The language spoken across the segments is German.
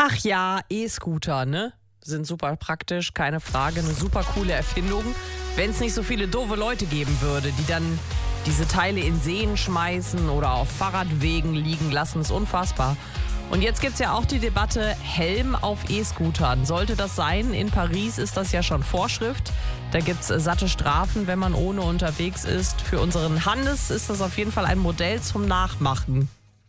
Ach ja, E-Scooter, ne? Sind super praktisch, keine Frage, eine super coole Erfindung. Wenn es nicht so viele doofe Leute geben würde, die dann diese Teile in Seen schmeißen oder auf Fahrradwegen liegen lassen, ist unfassbar. Und jetzt gibt es ja auch die Debatte Helm auf E-Scootern. Sollte das sein? In Paris ist das ja schon Vorschrift. Da gibt es satte Strafen, wenn man ohne unterwegs ist. Für unseren Hannes ist das auf jeden Fall ein Modell zum Nachmachen.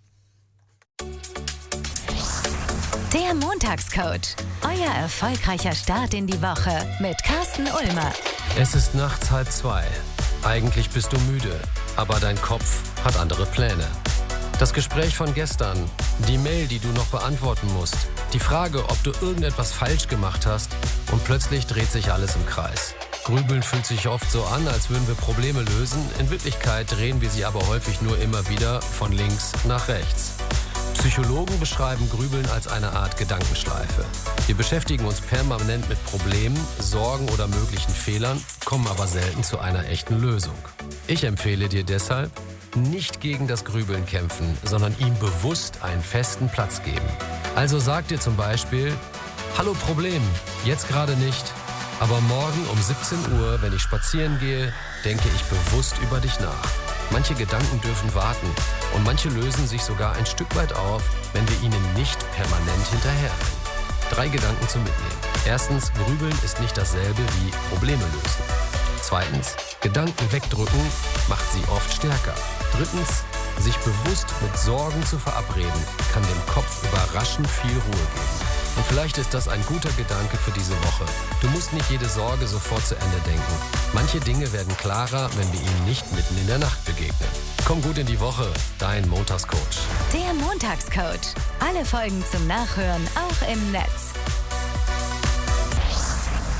Der Montagscoach. Euer erfolgreicher Start in die Woche mit Carsten Ulmer. Es ist nachts 1:30. Eigentlich bist du müde, aber dein Kopf hat andere Pläne. Das Gespräch von gestern, die Mail, die du noch beantworten musst, die Frage, ob du irgendetwas falsch gemacht hast und plötzlich dreht sich alles im Kreis. Grübeln fühlt sich oft so an, als würden wir Probleme lösen. In Wirklichkeit drehen wir sie aber häufig nur immer wieder von links nach rechts. Psychologen beschreiben Grübeln als eine Art Gedankenschleife. Wir beschäftigen uns permanent mit Problemen, Sorgen oder möglichen Fehlern, kommen aber selten zu einer echten Lösung. Ich empfehle dir deshalb, nicht gegen das Grübeln kämpfen, sondern ihm bewusst einen festen Platz geben. Also sag dir zum Beispiel: Hallo Problem, jetzt gerade nicht, aber morgen um 17 Uhr, wenn ich spazieren gehe, denke ich bewusst über dich nach. Manche Gedanken dürfen warten und manche lösen sich sogar ein Stück weit auf, wenn wir ihnen nicht permanent hinterherrennen. 3 Gedanken zum Mitnehmen. Erstens, Grübeln ist nicht dasselbe wie Probleme lösen. Zweitens, Gedanken wegdrücken macht sie oft stärker. Drittens, sich bewusst mit Sorgen zu verabreden, kann dem Kopf überraschend viel Ruhe geben. Und vielleicht ist das ein guter Gedanke für diese Woche. Du musst nicht jede Sorge sofort zu Ende denken. Manche Dinge werden klarer, wenn wir ihnen nicht mitten in der Nacht begegnen. Komm gut in die Woche, dein Montagscoach. Der Montagscoach. Alle Folgen zum Nachhören auch im Netz.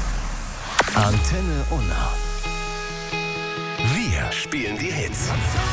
Antenne Unna. Wir spielen die Hits.